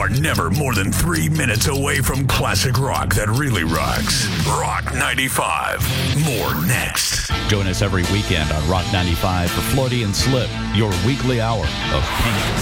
are never more than 3 minutes away from classic rock that really rocks. Rock 95. More next. Join us every weekend on Rock 95 for Floaty and Slip, your weekly hour of pink